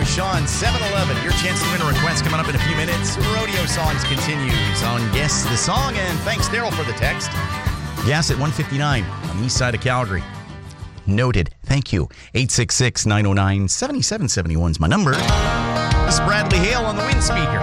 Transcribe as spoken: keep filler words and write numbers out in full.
Sean, seven eleven. Your chance to win a request coming up in a few minutes. Rodeo Songs continues on Guess the Song. And thanks, Daryl, for the text. Gas at one fifty-nine on the east side of Calgary. Noted. Thank you. eight six six, nine oh nine, seven seven seven one is my number. This is Bradley Hale on the wind speaker.